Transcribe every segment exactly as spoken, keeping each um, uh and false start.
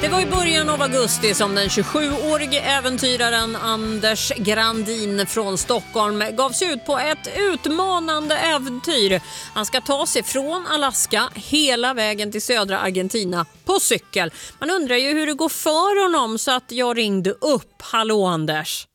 Det var i början av augusti som den tjugosjuårige äventyraren Anders Grandin från Stockholm gav sig ut på ett utmanande äventyr. Han ska ta sig från Alaska hela vägen till södra Argentina på cykel. Man undrar ju hur det går för honom, så att jag ringde upp. Hallå Anders.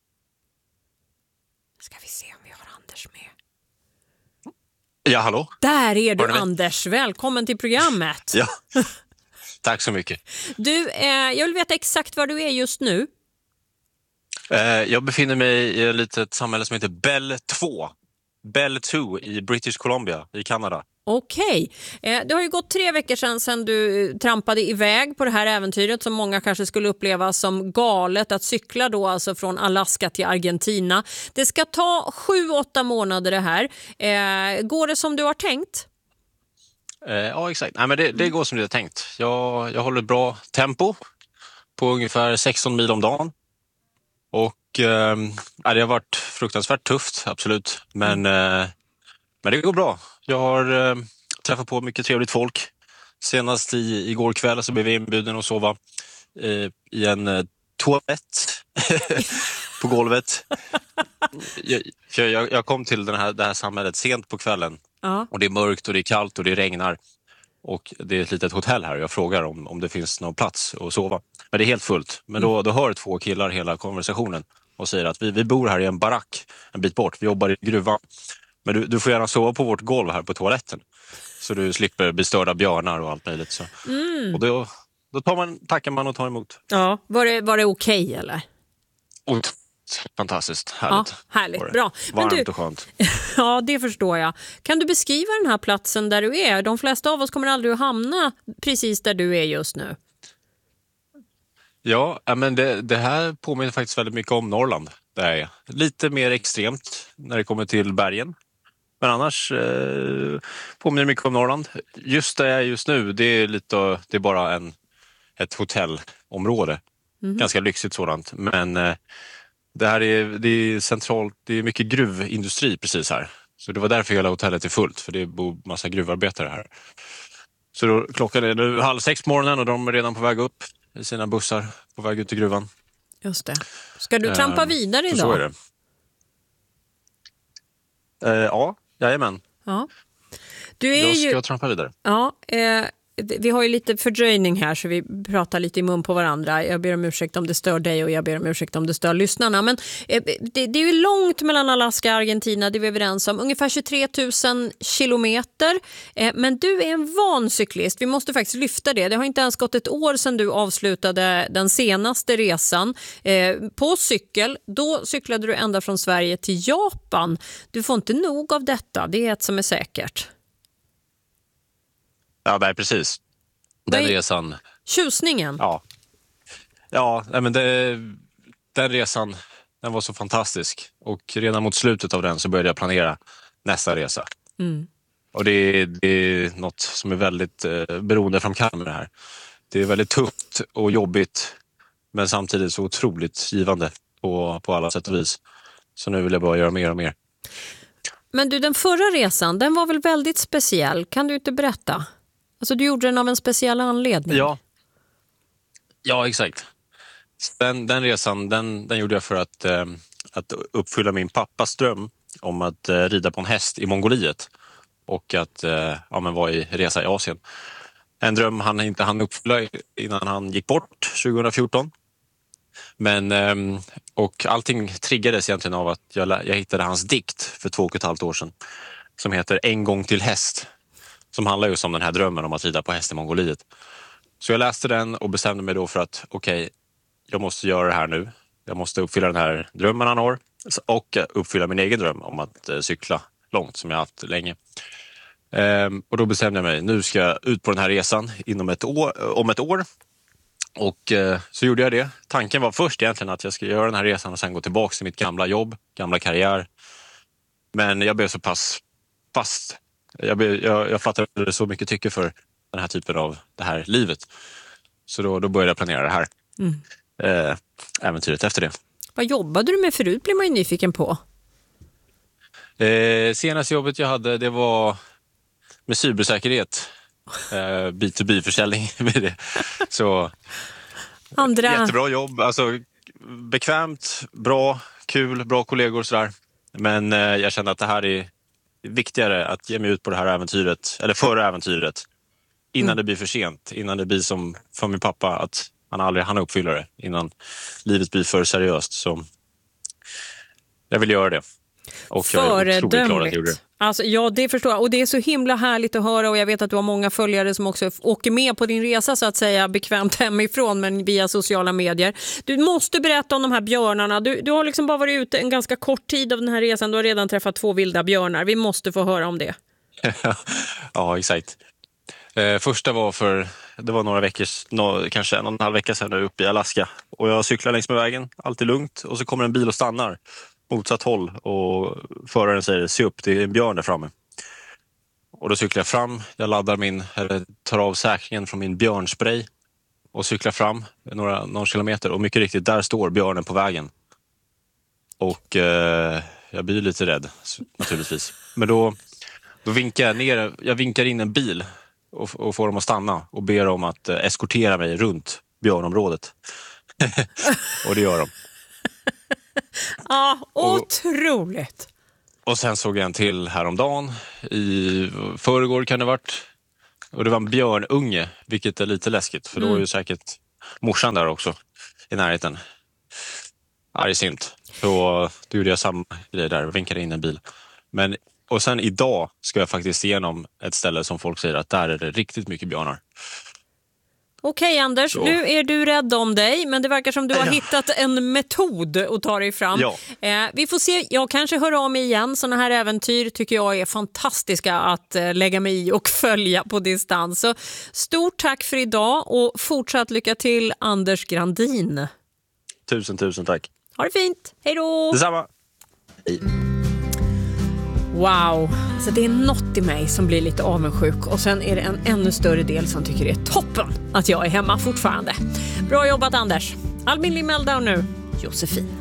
Ska vi se om vi har Anders med. Ja, hallå. Där är du Anders. Välkommen till programmet. Ja. Tack så mycket. Du, eh, jag vill veta exakt var du är just nu. Eh, jag befinner mig i ett litet samhälle som heter Belle två. Belle två i British Columbia i Kanada. Okej. Eh, det har ju gått tre veckor sedan, sedan du trampade iväg på det här äventyret som många kanske skulle uppleva som galet, att cykla då alltså från Alaska till Argentina. Det ska ta sju, åtta månader det här. Eh, går det som du har tänkt? Eh, ja, exakt. Nej, men det, det går som det är tänkt. Jag, jag håller bra tempo på ungefär sexton mil om dagen. Och eh, det har varit fruktansvärt tufft, absolut. Men, eh, men det går bra. Jag har eh, träffat på mycket trevligt folk. Senast i, igår kväll så blev jag inbjuden att sova eh, i en eh, toalett på golvet. Jag, jag, jag kom till den här, det här samhället sent på kvällen. Ja. Och det är mörkt och det är kallt och det regnar. Och det är ett litet hotell här och jag frågar om, om det finns någon plats att sova. Men det är helt fullt. Men då, då hör två killar hela konversationen och säger att vi, vi bor här i en barack en bit bort. Vi jobbar i gruvan. Men du, du får gärna sova på vårt golv här på toaletten. Så du slipper bli störd av björnar och allt möjligt. Så. Mm. Och då, då tar man, tackar man och tar emot. Ja, var det, var det okej eller? Och, fantastiskt, härligt. Ja, härligt, bra. Varmt du, och skönt. Ja, det förstår jag. Kan du beskriva den här platsen där du är? De flesta av oss kommer aldrig att hamna precis där du är just nu. Ja, men det, det här påminner faktiskt väldigt mycket om Norrland. Det är lite mer extremt när det kommer till bergen. Men annars eh, påminner mycket om Norrland. Just där jag är just nu, det är, lite, det är bara en, ett hotellområde. Mm. Ganska lyxigt sådant. Men eh, det här är, det är centralt, det är mycket gruvindustri precis här. Så det var därför hela hotellet är fullt, för det bor massa gruvarbetare här. Så då, klockan är nu halv sex på morgonen och de är redan på väg upp i sina bussar på väg ut i gruvan. Just det. Ska du trampa eh, vidare idag? Så är det. Eh, ja, jajamän. Ja. Du är jag ska ju... trampa vidare. Ja, eh... Vi har ju lite fördröjning här så vi pratar lite i mun på varandra. Jag ber om ursäkt om det stör dig och jag ber om ursäkt om det stör lyssnarna. Men det, det är ju långt mellan Alaska och Argentina, det är vi överens om. Ungefär tjugotre tusen kilometer. Men du är en van cyklist. Vi måste faktiskt lyfta det. Det har inte ens gått ett år sedan du avslutade den senaste resan på cykel. Då cyklade du ända från Sverige till Japan. Du får inte nog av detta, det är ett som är säkert. Ja, nej, precis. Den Nej. resan... Tjusningen. Ja, ja men det, den resan den var så fantastisk. Och redan mot slutet av den så började jag planera nästa resa. Mm. Och det, det är något som är väldigt eh, beroendeframkallande med det här. Det är väldigt tufft och jobbigt, men samtidigt så otroligt givande på, på alla sätt och vis. Så nu vill jag bara göra mer och mer. Men du, den förra resan, den var väl väldigt speciell. Kan du inte berätta? Alltså du gjorde den av en speciell anledning. Ja, ja exakt. Den, den resan den, den gjorde jag för att, eh, att uppfylla min pappas dröm om att eh, rida på en häst i Mongoliet. Och att eh, ja, men vara i resa i Asien. En dröm han inte hann uppfylla innan han gick bort tjugohundrafjorton. Men, eh, och allting triggades egentligen av att jag, jag hittade hans dikt för två och ett halvt år sedan. Som heter En gång till häst. Som handlar just om den här drömmen om att rida på häst i Mongoliet. Så jag läste den och bestämde mig då för att okej, okay, jag måste göra det här nu. Jag måste uppfylla den här drömmen han har. Och uppfylla min egen dröm om att eh, cykla långt som jag haft länge. Ehm, och då bestämde jag mig, nu ska jag ut på den här resan inom ett år, om ett år. Och eh, så gjorde jag det. Tanken var först egentligen att jag ska göra den här resan och sen gå tillbaka till mitt gamla jobb, gamla karriär. Men jag blev så pass fast. Jag, blev, jag, jag fattade så mycket tycke för den här typen av det här livet. Så då, då började jag planera det här mm. eh, äventyret efter det. Vad jobbade du med förut, blir man ju nyfiken på? Eh, senaste jobbet jag hade, det var med cybersäkerhet. eh, B to B-försäljning med det. Så Andra... jättebra jobb, alltså bekvämt, bra, kul, bra kollegor och sådär. Men eh, jag kände att det här är viktigare att ge mig ut på det här äventyret, eller före äventyret, innan mm. det blir för sent, innan det blir som för min pappa att han aldrig hann uppfylla det, innan livet blir för seriöst. Så jag vill göra det. Och jag är otroligt glad att jag gjorde det. Alltså, ja, det förstår jag. Och det är så himla härligt att höra, och jag vet att du har många följare som också åker med på din resa så att säga bekvämt hemifrån, men via sociala medier. Du måste berätta om de här björnarna. Du, du har liksom bara varit ute en ganska kort tid av den här resan. Du har redan träffat två vilda björnar. Vi måste få höra om det. Ja, exakt. Eh, första var för, det var några veckor, no, kanske en och en halv vecka sedan uppe i Alaska. Och jag cyklar längs med vägen, alltid lugnt. Och så kommer en bil och stannar motsatt håll, och föraren säger: se upp, det är en björn där framme. Och då cyklar jag fram, jag laddar min, eller tar av säkringen från min björnspray och cyklar fram några, några kilometer, och mycket riktigt, där står björnen på vägen. Och eh, jag blir lite rädd naturligtvis. Men då, då vinkar jag ner, jag vinkar in en bil och, och får dem att stanna och ber dem att eh, eskortera mig runt björnområdet. Och det gör de. Ja, otroligt. Och, och sen såg jag en till häromdagen. I förrgår kan det varit. Och det var en björnunge, vilket är lite läskigt. För mm. då är ju säkert morsan där också i närheten. Argsint. Så då gjorde jag samma grej där och vinkade in en bil. Men, och sen idag ska jag faktiskt igenom ett ställe som folk säger att där är det riktigt mycket björnar. Okej, Anders, så. Nu är du rädd om dig, men det verkar som du har ja. hittat en metod att ta dig fram. Ja. Eh, vi får se, jag kanske hör av mig igen. Såna här äventyr tycker jag är fantastiska att eh, lägga mig i och följa på distans. Så stort tack för idag och fortsatt lycka till, Anders Grandin. Tusen, tusen tack. Ha det fint, hej då! Detsamma. Hej. Wow, alltså det är något i mig som blir lite avundsjuk, och sen är det en ännu större del som tycker det är toppen att jag är hemma fortfarande. Bra jobbat, Anders. Albin Limeldau nu, Josefin.